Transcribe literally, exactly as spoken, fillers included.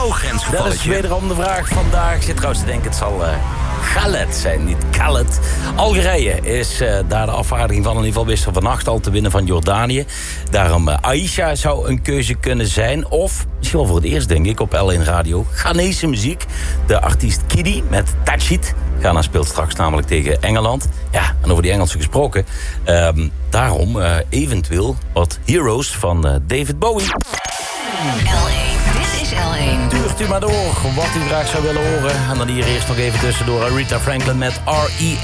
grensgevalletje. Dat is wederom de vraag vandaag. Ik zit trouwens te denken, het zal uh, Galet zijn, niet Khaled. Algerije is uh, daar de afvaardiging van in ieder geval wist er vannacht al te winnen van Jordanië. Daarom uh, Aisha zou een keuze kunnen zijn. Of, misschien wel voor het eerst denk ik, op L één Radio, Ghanese muziek. De artiest Kidi met Tachit. Ghana speelt straks namelijk tegen Engeland. Ja, en over die Engelsen gesproken. Um, daarom uh, eventueel wat Heroes van uh, David Bowie. L één, dit is L één. Stuurt u maar door wat u graag zou willen horen. En dan hier eerst nog even tussendoor Aretha Franklin met R E